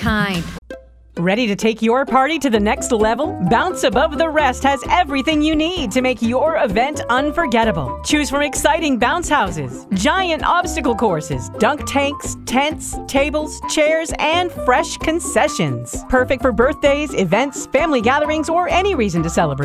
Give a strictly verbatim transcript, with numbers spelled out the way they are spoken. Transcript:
kind. Ready to take your party to the next level? Bounce Above the Rest has everything you need to make your event unforgettable. Choose from exciting bounce houses, giant obstacle courses, dunk tanks, tents, tables, chairs, and fresh concessions. Perfect for birthdays, events, family gatherings, or any reason to celebrate.